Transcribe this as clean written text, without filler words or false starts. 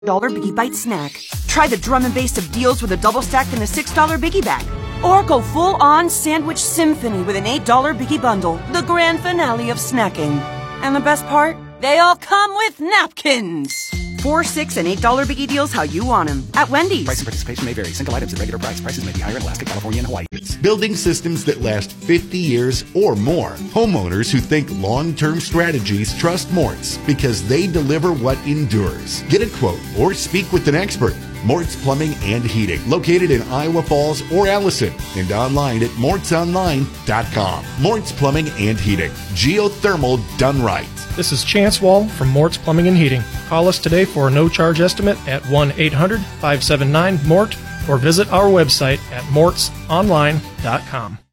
Biggie Bite snack. Try the drum and bass of deals with a double stack and a $6 Biggie Bag. Or go full-on sandwich symphony with an $8 Biggie Bundle, the grand finale of snacking. And the best part? They all come with napkins. $4, $6, and $8 Biggie deals how you want them. At Wendy's. Price and participation may vary. Single items at regular price. Prices may be higher in Alaska, California, and Hawaii. Building systems that last 50 years or more. Homeowners who think long-term strategies trust Mortz because they deliver what endures. Get a quote or speak with an expert. Mortz Plumbing and Heating, located in Iowa Falls or Allison, and online at mortzonline.com. Mortz Plumbing and Heating, geothermal done right. This is Chance Wall from Mortz Plumbing and Heating. Call us today for a no-charge estimate at 1-800-579-MORT or visit our website at mortzonline.com.